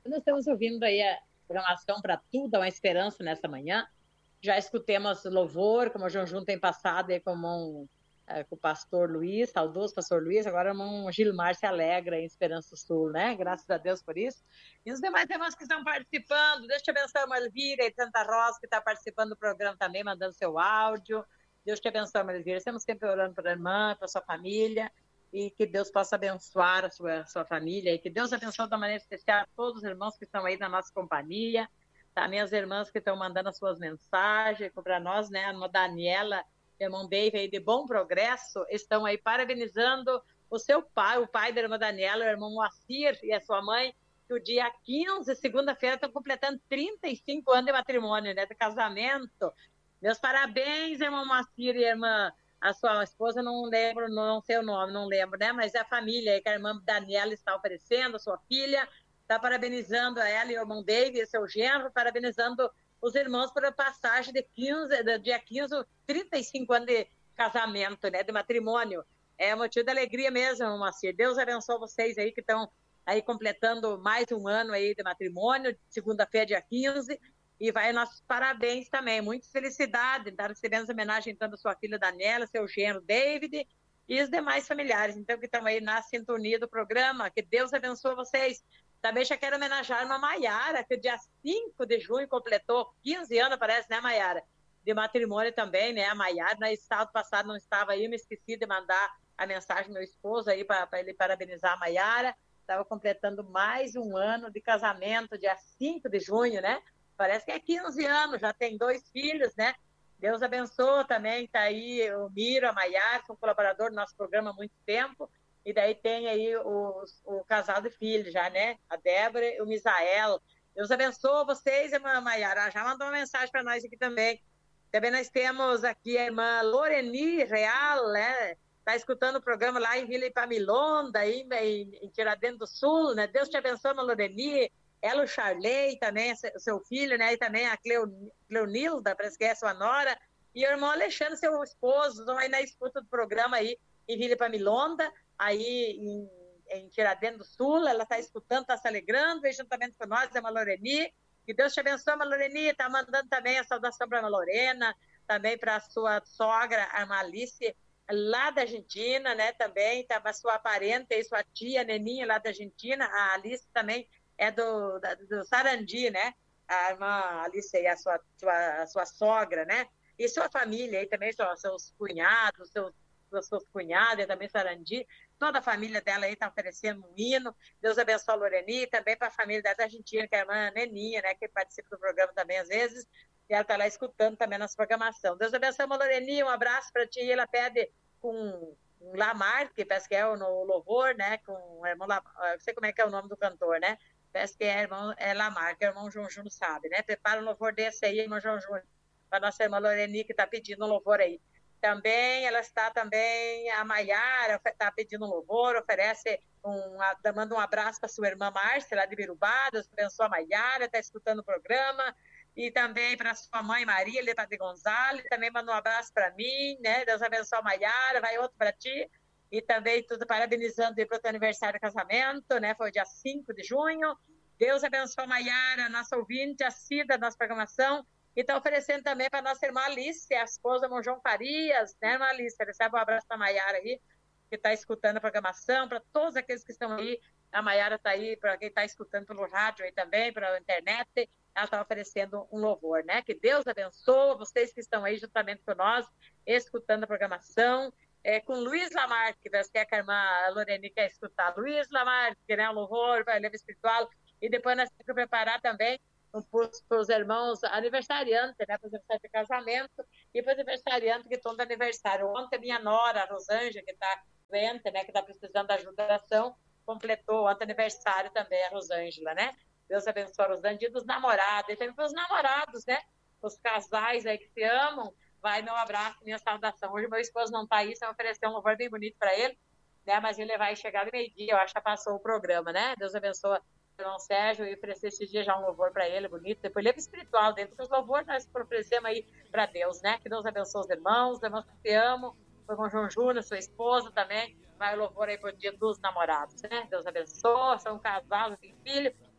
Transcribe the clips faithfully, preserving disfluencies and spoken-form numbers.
Nós estamos ouvindo aí a programação para tudo, uma esperança nessa manhã. Já escutemos louvor, como o João tem passado aí com, um, é, com o pastor Luiz, saudoso pastor Luiz, agora o Gilmar se alegra em Esperança do Sul, né? Graças a Deus por isso. E os demais irmãos que estão participando, Deus te abençoe, irmã Elvira e Santa Rosa, que está participando do programa também, mandando seu áudio. Deus te abençoe, irmã Elvira. Estamos sempre orando para a irmã, para a sua família, e que Deus possa abençoar a sua, a sua família, e que Deus abençoe da maneira especial a todos os irmãos que estão aí na nossa companhia, tá? Minhas irmãs que estão mandando as suas mensagens para nós, né? A irmã Daniela, irmão Dave aí de Bom Progresso, estão aí parabenizando o seu pai, o pai da irmã Daniela, o irmão Moacir e a sua mãe, que o dia quinze, segunda-feira, estão completando trinta e cinco anos de matrimônio, né? De casamento. Meus parabéns, irmão Moacir e irmã... A sua esposa, não lembro, não sei o nome, não lembro, né? Mas é a família que a irmã Daniela está oferecendo, a sua filha, está parabenizando a ela e o irmão David, seu genro, parabenizando os irmãos pela passagem de quinze, do dia quinze, trinta e cinco anos de casamento, né? De matrimônio. É motivo de alegria mesmo, irmão Moacir. Deus abençoe vocês aí que estão aí completando mais um ano aí de matrimônio, segunda-feira, dia quinze. E vai nossos parabéns também, muita felicidade, estar recebendo homenagem então da sua filha Daniela, seu genro David e os demais familiares, então, que estão aí na sintonia do programa. Que Deus abençoe vocês. Também já quero homenagear uma Maiara, que dia cinco de junho completou quinze anos, parece, né, Maiara? De matrimônio também, né, a Maiara. No sábado passado não estava aí, eu me esqueci de mandar a mensagem do meu esposo aí para ele parabenizar a Maiara. Estava completando mais um ano de casamento, dia cinco de junho, né? Parece que é quinze anos, já tem dois filhos, né? Deus abençoe também, está aí o Miro, a Maiara, são colaborador do nosso programa há muito tempo, e daí tem aí os, o casal de filhos já, né? A Débora e o Misael. Deus abençoe vocês, irmã Maiara. Já mandou uma mensagem para nós aqui também. Também nós temos aqui a irmã Loreni Real, né? Está escutando o programa lá em Vila Ipamilonda, aí em, em Tiradentes do Sul, né? Deus te abençoe, irmã Loreni. Ela, o Charley, também, o seu filho, né? E também a Cleo, Cleonilda, parece que é a sua nora. E o irmão Alexandre, seu esposo, estão aí na escuta do programa aí em Vila Ipamilonda, aí em, em Tiradentes do Sul. Ela está escutando, está se alegrando, e juntamente com nós, é uma Loreni. Que Deus te abençoe, irmã Loreni. Está mandando também a saudação para a Lorena, também para a sua sogra, a irmã Alice, lá da Argentina, né? Também estava sua parente e sua tia, Neninha, lá da Argentina. A Alice também é do, da, do Sarandi, né? A irmã Alice aí, a sua, sua, a sua sogra, né? E sua família aí também, seus cunhados, seus, seus cunhados, também Sarandi. Toda a família dela aí está oferecendo um hino. Deus abençoe a Loreni, também para a família da Argentina, que é a irmã Neninha, né? Que participa do programa também às vezes. E ela está lá escutando também nossa programação. Deus abençoe a Loreni, um abraço para ti. E ela pede com um Lamar, que parece que é o no louvor, né? Com o irmão Lamar, não sei como é que é o nome do cantor, né? Parece que é irmão é Lamar, que é o irmão João Júnior sabe, né? Prepara um louvor desse aí, irmão João Júnior, para nossa irmã Loreni, que está pedindo um louvor aí. Também, ela está também, a Maiara está pedindo um louvor, oferece, um, manda um abraço para sua irmã Márcia, lá de Birubá. Deus abençoe a Maiara, está escutando o programa. E também para sua mãe Maria, de Padre Gonzalo, também manda um abraço para mim, né? Deus abençoe a Maiara, vai outro para ti. E também tudo parabenizando para o teu aniversário de casamento, né? Foi dia cinco de junho. Deus abençoe a Maiara, nossa ouvinte, a Cida, nossa programação. E está oferecendo também para nossa irmã Alice, a esposa do João Farias, né, irmã Alice? Recebe um abraço para a Maiara aí, que está escutando a programação, para todos aqueles que estão aí. A Maiara está aí, para quem está escutando pelo rádio aí também, pela internet. Ela está oferecendo um louvor, né? Que Deus abençoe vocês que estão aí juntamente com nós, escutando a programação. É, com Luiz Lamarque, que é que a irmã Loreni quer escutar. Luiz Lamarque, né? Um louvor para a leva espiritual. E depois nós temos que preparar também para os irmãos aniversariantes, né? Para os aniversariantes de casamento e para os aniversariantes que estão de aniversário. Ontem, minha nora, a Rosângela, que está doente, né? Que está precisando de ajudação, completou ontem aniversário também, a Rosângela, né? Deus abençoe a Rosângela. Dia dos namorados. E também para os namorados, né? Os casais aí que se amam. Vai meu abraço, minha saudação. Hoje meu esposo não está aí, você vai oferecer um louvor bem bonito para ele, né? Mas ele vai chegar no meio-dia, eu acho que já passou o programa, né? Deus abençoe o irmão Sérgio e oferecer esse dia já um louvor para ele, bonito. Depois leva espiritual dentro dos louvores, nós oferecemos aí para Deus, né? Que Deus abençoe os irmãos, os irmãos que te amam, o irmão João Júnior, sua esposa também, vai o louvor aí para o dia dos namorados, né? Deus abençoe, são casados, tem filho.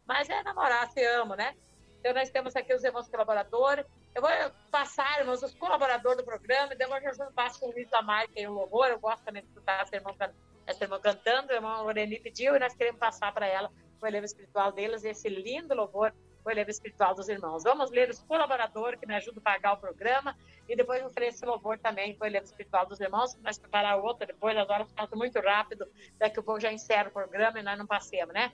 mas é namorar, se amo, né? Então, nós temos aqui os irmãos colaboradores. Eu vou passar, irmãos, os colaboradores do programa, e depois eu passo com o Luiz Amar, que é um louvor. Eu gosto também de escutar essa irmã, essa irmã cantando. A irmã Loreni pediu e nós queremos passar para ela o elevo espiritual deles, esse lindo louvor, o elevo espiritual dos irmãos. Vamos ler os colaboradores que me ajudam a pagar o programa e depois vamos ler esse louvor também, o elevo espiritual dos irmãos. Nós preparar outro depois, as horas passam muito rápido, daqui a pouco já encerra o programa e nós não passemos, né?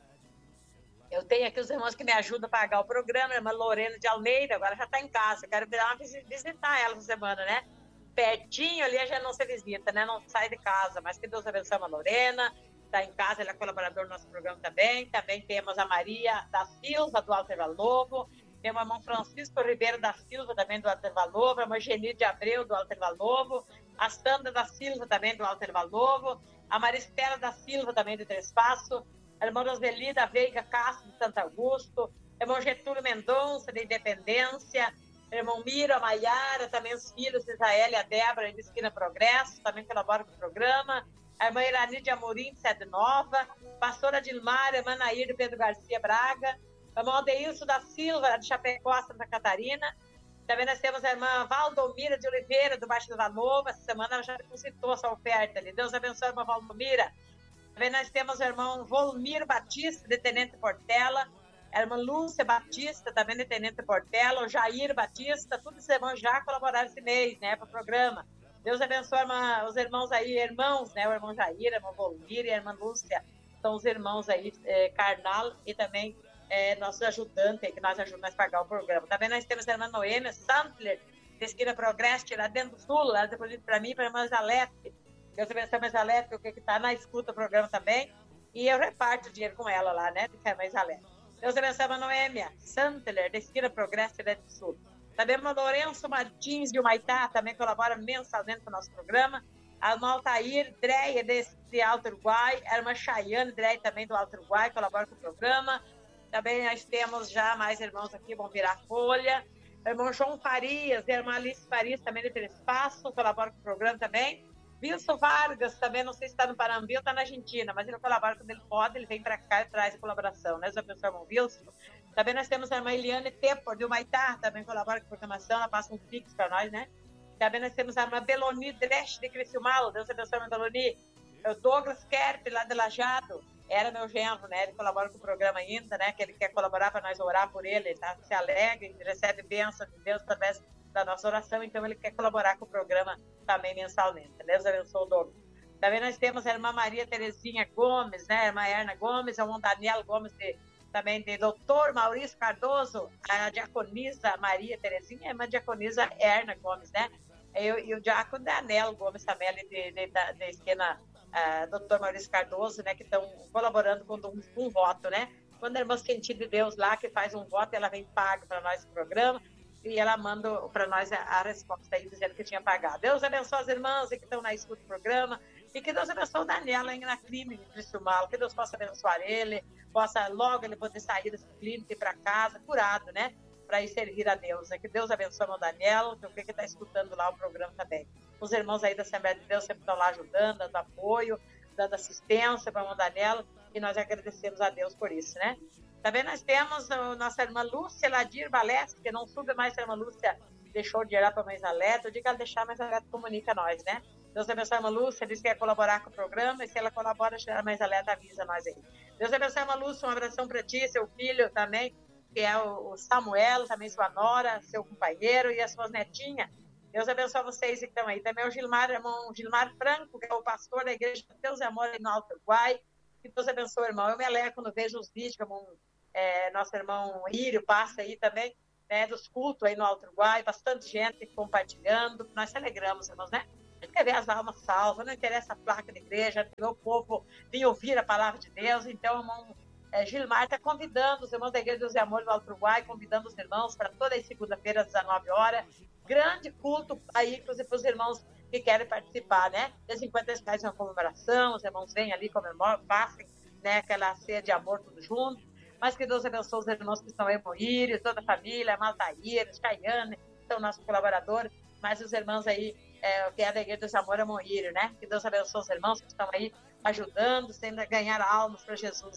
Eu tenho aqui os irmãos que me ajudam a pagar o programa, a irmã Lorena de Almeida, agora já está em casa, eu quero vir lá visitar ela essa semana, né? Pertinho ali já não se visita, né? Não sai de casa, mas que Deus abençoe a Lorena, está em casa, ela é colaboradora do nosso programa também. Também temos a Maria da Silva, do Alto Novo, temos o irmão Francisco Ribeiro da Silva, também do Alto Novo, a irmã Geni de Abreu, do Alto Novo, a Sandra da Silva, também do Alto Novo, a Maristela da Silva, também do Três Passos, a irmã Roseli da Veiga Castro, de Santo Augusto, irmão Getúlio Mendonça, de Independência, irmão Miro, a Maiara, também os filhos de Israel e a Débora, de Esquina Progresso, também colaboram com o programa, a irmã Irani de Amorim, de Sede Nova, pastora Dilmar, a irmã Nair de Pedro Garcia Braga, a irmã Aldeilson da Silva, de Chapecó, Santa Catarina. Também nós temos a irmã Valdomira de Oliveira, do Baixo da Nova. Essa semana ela já depositou essa oferta ali. Deus abençoe a irmã Valdomira. Também nós temos o irmão Volmiro Batista, de Tenente Portela, a irmã Lúcia Batista, também de Tenente Portela, o Jair Batista, todos os irmãos já colaboraram esse mês, né, para o programa. Deus abençoe irmã, os irmãos aí, irmãos, né, o irmão Jair, a irmã Volmiro e a irmã Lúcia, são os irmãos aí, é, carnal e também é, nossos ajudantes, que nós ajudamos a pagar o programa. Também nós temos a irmã Noêmia Sandler, de Esquina Progresso, lá dentro do Sul, ela deposita para mim, para a irmã Jalete. Deus abençoe a irmã Jalete, que está na escuta do programa também, e eu reparto o dinheiro com ela lá, né, que é a irmã Jalete. Deus abençoe a irmã Noêmia Sandler, de Esquina Progresso, lá dentro do Sul. Também a irmã Lourenço Martins de Humaitá, também colabora mensalmente com o nosso programa. A irmã Altair Dreia, de, de Alto Uruguai. A irmã Chayane Dreia, também do Alto Uruguai, colabora com o programa. Também nós temos já mais irmãos aqui, vão virar folha. O irmão João Farias, e a irmã Alice Farias, também do Três Passos, colabora com o programa também. Wilson Vargas, também, não sei se está no Panambi ou está na Argentina, mas ele colabora quando ele pode, ele vem para cá e traz a colaboração, né? Os abençoe, irmão Wilson. Também nós temos a irmã Eliane Tepor, de Humaitá, também colabora com a programação, ela passa um pix para nós, né? Também nós temos a irmã Beloni Dresch, de Criciúmal, Deus abençoe, irmã Beloni. O Douglas Kerp, lá de Lajado, era meu genro, né? Ele colabora com o programa ainda, né? Que ele quer colaborar para nós orar por ele, ele tá, se alegra, ele recebe bênção de Deus através da nossa oração, então ele quer colaborar com o programa também mensalmente. Deus abençoe o Douglas. Também nós temos a irmã Maria Terezinha Gomes, né? A irmã Erna Gomes, a irmã Daniel Gomes, de, também de doutor Maurício Cardoso, a diaconisa Maria Terezinha, a irmã diaconisa Erna Gomes, né? E, e o diácono Daniel Gomes também, ali de, de, de, de esquina, uh, doutor Maurício Cardoso, né? Que estão colaborando com um, um voto, né? Quando a irmã Quentinha de Deus lá, que faz um voto, ela vem paga para nós o programa, e ela manda para nós a, a resposta aí, dizendo que tinha pagado. Deus abençoe as irmãs que estão na escuta do programa, e que Deus abençoe o Daniel aí na clínica de Criciúmal, que Deus possa abençoar ele, possa logo ele poder sair dessa clínica e ir para casa, curado, né? Para ir servir a Deus. É que Deus abençoe o Daniel, que eu creio que está escutando lá o programa também. Os irmãos aí da Assembleia de Deus sempre estão lá ajudando, dando apoio, dando assistência para o Daniel, e nós agradecemos a Deus por isso, né? Também nós temos a nossa irmã Lúcia Ladir Balestre, que não soube mais se a irmã Lúcia deixou de ir para a Mãe Zaleta. Eu digo que ela deixar, mas ela comunica a nós, né? Deus abençoe a irmã Lúcia, diz que quer colaborar com o programa, e se ela colabora, a Mãe Zaleta avisa nós aí. Deus abençoe a irmã Lúcia, um abração para ti, seu filho também, que é o Samuel, também sua nora, seu companheiro, e as suas netinhas. Deus abençoe vocês que estão aí. Também o Gilmar, irmão Gilmar Franco, que é o pastor da igreja Deus e Amor aí no Alto Uruguai. Que Deus abençoe, irmão. Eu me alegro quando vejo os vídeos, como é, nosso irmão Írio passa aí também, né, dos cultos aí no Alto Uruguai, bastante gente compartilhando. Nós se alegramos, irmãos, né? A gente quer ver as almas salvas, não interessa a placa de igreja, o povo vir ouvir a palavra de Deus. Então, irmão é, Gilmar está convidando os irmãos da Igreja Deus e Amor do Alto Uruguai, convidando os irmãos para toda a segunda-feira às dezenove horas. Grande culto aí, inclusive para os irmãos que querem participar, né? De vez em quando eles fazem uma comemoração, os irmãos vêm ali, comemoram, passem, né, aquela ceia de amor tudo junto. Mas que Deus abençoe os irmãos que estão aí, Moírio, toda a família, Maltaíra, Chayane, são nossos colaboradores, mas os irmãos aí, é, que é da Igreja do Amor é Moírio, né? Que Deus abençoe os irmãos que estão aí ajudando, sempre a ganhar almas para Jesus, né?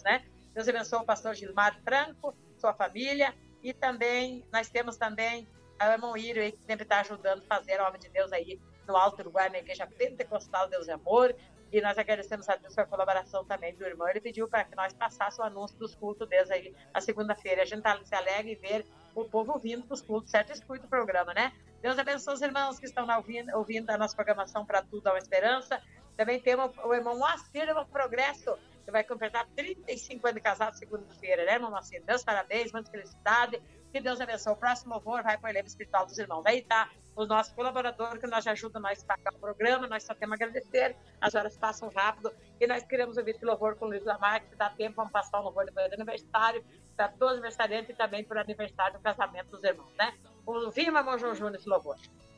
Deus abençoe o pastor Gilmar Franco, sua família, e também, nós temos também a irmão Írio aí, que sempre está ajudando a fazer a obra de Deus aí no Alto Uruguai, na Igreja Pentecostal Deus e Amor, e nós agradecemos a Deus pela colaboração também do irmão. Ele pediu para que nós passássemos o anúncio dos cultos deles aí na segunda-feira. A gente tá, se alegra em ver o povo vindo para os cultos, certo? Escuta o programa, né? Deus abençoe os irmãos que estão ouvindo, ouvindo a nossa programação para tudo, a uma esperança. Também temos o irmão Moacir, irmão Progresso, que vai completar trinta e cinco anos de casado segunda-feira, né, irmão Moacir? Meus parabéns, muita felicidade. Que Deus abençoe. O próximo louvor vai para o elenco espiritual dos irmãos. Aí tá o nosso colaborador que nós ajudam nós a pagar o programa. Nós só temos a agradecer. As horas passam rápido e nós queremos ouvir esse louvor com o Luiz Lamar. Se dá tempo, vamos passar o louvor depois do aniversário para todos os aniversariantes e também por aniversário do casamento dos irmãos, né? Ouvimos, irmão João Júnior, esse louvor.